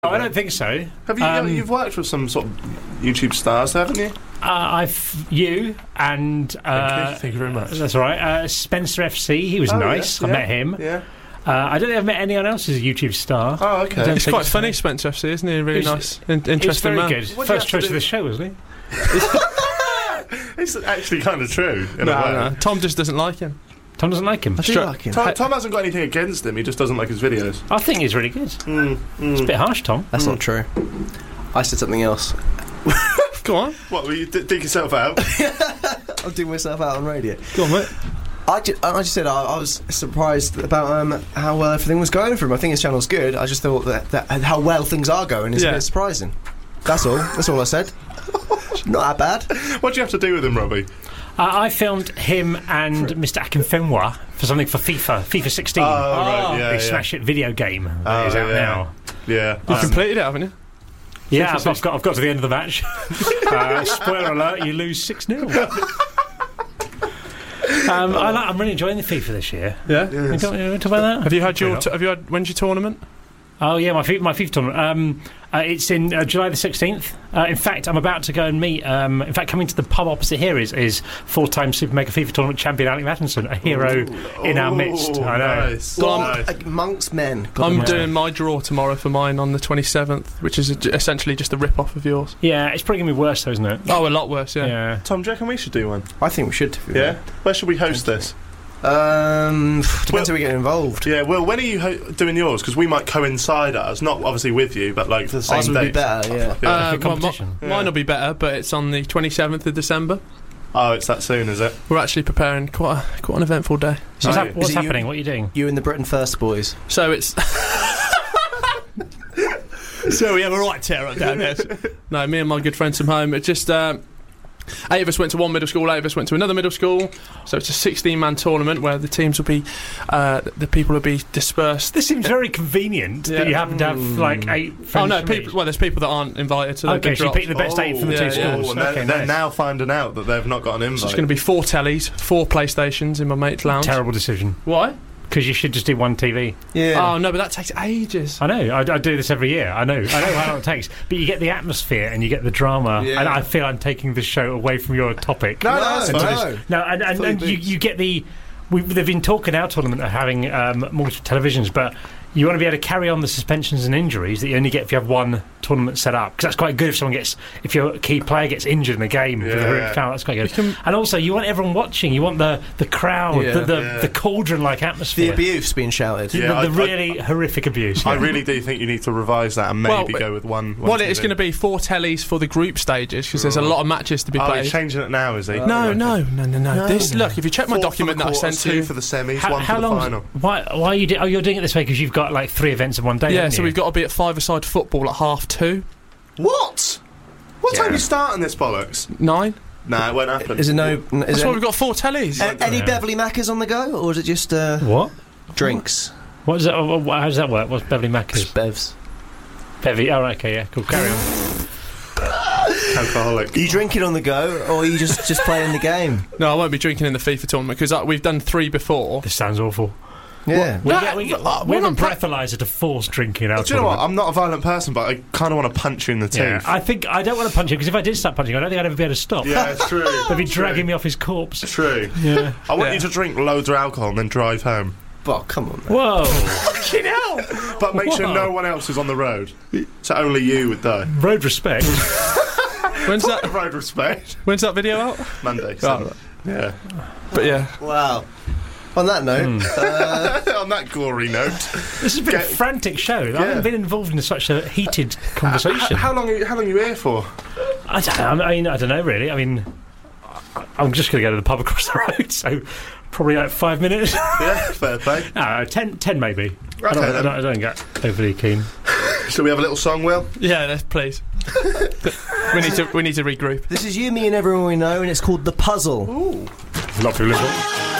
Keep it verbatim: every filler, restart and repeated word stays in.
Oh, I don't think so. Have you? Um, you've worked with some sort of YouTube stars, haven't you? Uh, I've you and uh, Thank you. Thank you very much. That's all right. Uh, Spencer F C. He was Oh, nice. yeah, I yeah, met him. Yeah. Uh, I don't think I've met anyone else who's a YouTube star. Oh, okay. Don't He's think quite so. funny, Spencer F C, isn't he? Really He's- nice, in- He's interesting very man. good. What do you First have to choice of do? the show, wasn't he? It's actually kind of true in No, a way. no, Tom just doesn't like him. Tom doesn't like him. I do Stru- like him. Tom, Tom hasn't got anything against him. He just doesn't like his videos. I think he's really good. Mm, It's a mm. bit harsh, Tom. That's not true. I said something else. Go on, What? Will you d- dig yourself out? I'll dig myself out on radio. go on, mate. I just, I just said I, I was surprised about um, how well everything was going for him. I think his channel's good. I just thought that, that how well things are going is Yeah. a bit surprising. That's all. That's all I said. Not that bad. What do you have to do with him, Robbie? Uh, I filmed him and Mister Akinfenwa for something for FIFA, FIFA sixteen. Oh, right, yeah, the yeah. Smash It video game that Oh, is out yeah. now. Yeah. You Um, completed it, haven't you? Yeah, I've, I've got I've got to the end of the match. uh, spoiler alert: you lose six nil. Um, I like, I'm really enjoying the FIFA this year. Yeah. We don't, we talk about that? Have you had your? Probably T- have you had? When's your tournament? Oh yeah, my FIFA, my FIFA tournament. Um, uh, it's in uh, July the sixteenth. Uh, in fact, I'm about to go and meet. Um, in fact, coming to the pub opposite here is, is four-time Super Mega FIFA tournament champion Alec Mattinson, a hero in our midst. Oh, I know. Nice. Well, nice. Like, amongst men. God, I'm yeah. doing my draw tomorrow for mine on the twenty-seventh, which is a, essentially just a rip-off of yours. Yeah, it's probably gonna be worse, though, isn't it? Oh, a lot worse, yeah. Yeah. Tom, do you reckon we should do one? I think we should. Yeah. Where should we host this? Um, depends Well- how we get involved. Yeah. Well, when are you ho- doing yours? Because we might coincide ours, not obviously with you, but like for the same Ours would day. be better. Yeah. Yeah. Uh, Good well, mi- competition. Yeah. Mine will be better, but it's on the twenty-seventh of December. Oh, it's that soon, is it? We're actually preparing quite a, quite an eventful day. So what's, Right. hap- what's Is it you- happening? What are you doing? You and the Britain First boys. So it's. So we have a right tear up down there. No, me and my good friends from home. It just um, eight of us went to one middle school, eight of us went to another middle school. So it's a sixteen-man tournament where the teams will be, uh, the people will be dispersed. This seems very convenient Yeah. that you happen to have like eight Oh friends. no, from people. each. Well, there's people that aren't invited, so they've Okay, been so you dropped. pick the best eight from the yeah, two yeah. schools. Oh, and they're, Okay, they're nice. now finding out that they've not got an So invite. it's going to be four tellies, four PlayStations in my mate's lounge. Terrible decision. Why? Because you should just do one T V. Yeah. Oh no, but that takes ages. I know. I, I do this every year. I know. I know how long it takes. But you get the atmosphere and you get the drama. Yeah. And I feel I'm taking the show away from your topic. No, no, no, that's no. fine. No, and, and, Fully and you, boots. you get the. We, they've been talking our tournament of having um, multiple televisions, but you want to be able to carry on the suspensions and injuries that you only get if you have one tournament set up. Because that's quite good if someone gets, if your key player gets injured in a game, with a Yeah. horrific foul, that's quite good. can- And also, you want everyone watching. You want the the crowd, Yeah. the the, Yeah. the cauldron-like The atmosphere, abuse being shouted. Yeah, the, I- the really horrific abuse. I really do think you need to revise that and maybe Well, go with one. one Well, it's T V. going to be four tellies for the group stages because there's a Right. lot of matches to be Oh, played. he's changing it now, is he? No, Okay. no, no, no, no, No. This look. If you check my Four document for that the I sent quarters, to two you, for the semis, How, one how for the long? final. Why? Why are you? Do, oh, you're doing it this way because you've got like three events in one day. yeah. haven't So you? we've got to be at five-a-side football at half two, What? What time Yeah. are you starting this bollocks? nine. Nah, it won't happen. Is there no? Is That's there why we've got four tellies. a- any Yeah. Beverly Maccas on the go, or is it just uh, What? drinks? What is that? oh, what- How does that work? What's Beverly Macca's? Bevs. Bevy. Oh, right, okay, yeah, cool. Carry on. Alcoholic. Are you drinking on the go, or are you just just playing the game? No, I won't be drinking in the FIFA tournament because uh, we've done three before. This sounds awful. Yeah. We, No, get, we, get, uh, we we're have a not breathalyzer to force drinking out. Do you know what? I'm not a violent person, but I kind of want to punch you in the Yeah, teeth. I think I don't want to punch you because if I did start punching, I don't think I'd ever be able to stop. Yeah, it's true. They'd be It's dragging true. me off his corpse. True. Yeah. I want Yeah. you to drink loads of alcohol and then drive home. Oh, come on, man. Whoa! Fucking hell! But make sure Whoa. no one else is on the road. So only you would die. Road respect. When's that? Road respect. When's that video out? Monday. Oh, So, yeah. but yeah, Wow. On that note, uh, On that gory note. This has been a Get- frantic show. I Yeah. haven't been involved in such a heated conversation. How, how long? Are you, how long are you here for? I don't know. I mean, I don't know really. I mean, I- I'm just going to go to the pub across the road, so probably like five minutes. Yeah, fair play. No, ten, ten maybe. I, Okay, don't, I, then. don't, I don't get overly keen. Shall we have a little song, Will? yeah. Let's please. we need to we need to regroup. this is you, me, and everyone we know, and it's called The Puzzle. Ooh. A lot of people listen.